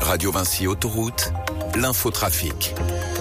Radio Vinci Autoroute, l'infotrafic.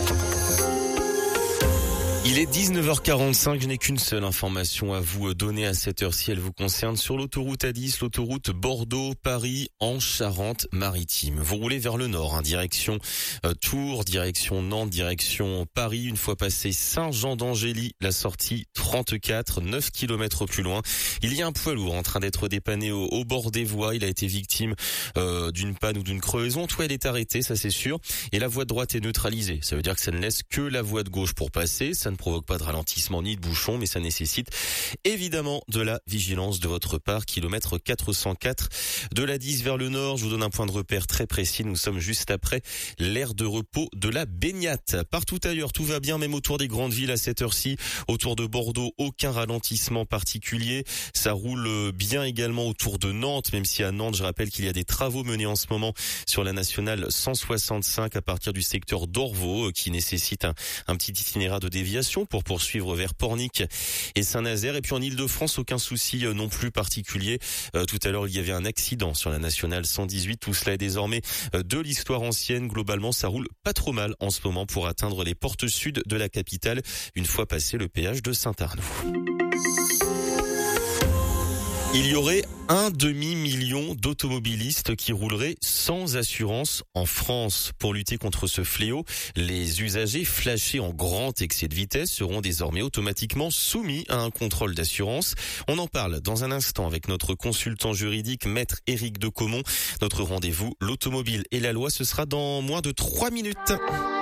Il est 19h45, je n'ai qu'une seule information à vous donner à cette heure-ci. Elle vous concerne sur l'autoroute A10, l'autoroute Bordeaux-Paris en Charente-Maritime. Vous roulez vers le nord, direction Tours, direction Nantes, direction Paris. Une fois passé Saint-Jean-d'Angély, la sortie 34, 9 km plus loin. Il y a un poids lourd en train d'être dépanné au bord des voies. Il a été victime d'une panne ou d'une crevaison. Tout elle est arrêtée, ça c'est sûr. Et la voie de droite est neutralisée. Ça veut dire que ça ne laisse que la voie de gauche pour passer. Ça ne provoque pas de ralentissement ni de bouchon, mais ça nécessite évidemment de la vigilance de votre part. Kilomètre 404 de la 10 vers le nord. Je vous donne un point de repère très précis. Nous sommes juste après l'aire de repos de la Baignate. Partout ailleurs, tout va bien, même autour des grandes villes à cette heure-ci. Autour de Bordeaux, aucun ralentissement particulier. Ça roule bien également autour de Nantes, même si à Nantes, je rappelle qu'il y a des travaux menés en ce moment sur la nationale 165 à partir du secteur d'Orvaux, qui nécessite un petit itinéraire de déviation pour poursuivre vers Pornic et Saint-Nazaire. Et puis en Ile-de-France, aucun souci non plus particulier. Tout à l'heure, il y avait un accident sur la nationale 118. Tout cela est désormais de l'histoire ancienne. Globalement, ça roule pas trop mal en ce moment pour atteindre les portes sud de la capitale une fois passé le péage de Saint-Arnoux. Il y aurait un demi-million d'automobilistes qui rouleraient sans assurance en France. Pour lutter contre ce fléau, les usagers flashés en grand excès de vitesse seront désormais automatiquement soumis à un contrôle d'assurance. On en parle dans un instant avec notre consultant juridique, maître Éric Decomont. Notre rendez-vous, l'automobile et la loi, ce sera dans moins de 3 minutes.